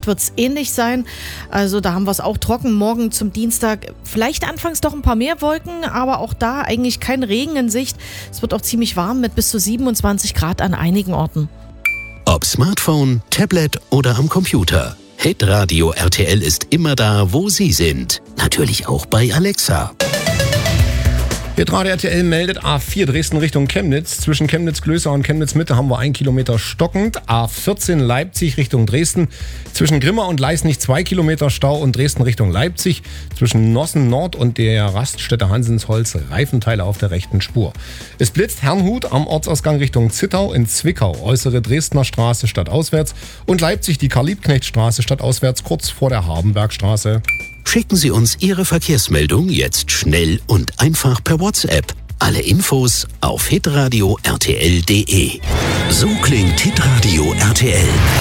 wird es ähnlich sein. Also da haben wir es auch trocken. Morgen zum Dienstag vielleicht anfangs doch ein paar mehr Wolken, aber auch da eigentlich kein Regen in Sicht. Es wird auch ziemlich warm mit bis zu 27 Grad an einigen Orten. Ob Smartphone, Tablet oder am Computer. Hitradio RTL ist immer da, wo Sie sind. Natürlich auch bei Alexa. Hitradio RTL meldet A4 Dresden Richtung Chemnitz. Zwischen Chemnitz-Glößau und Chemnitz-Mitte haben wir 1 Kilometer stockend. A14 Leipzig Richtung Dresden. Zwischen Grimma und Leisnig 2 Kilometer Stau und Dresden Richtung Leipzig. Zwischen Nossen Nord und der Raststätte Hansensholz Reifenteile auf der rechten Spur. Es blitzt Herrnhut am Ortsausgang Richtung Zittau, in Zwickau äußere Dresdner Straße stadtauswärts und Leipzig die Karl-Liebknecht-Straße stadtauswärts kurz vor der Habenbergstraße. Schicken Sie uns Ihre Verkehrsmeldung jetzt schnell und einfach per WhatsApp. Alle Infos auf hitradio rtl.de. So klingt Hitradio RTL.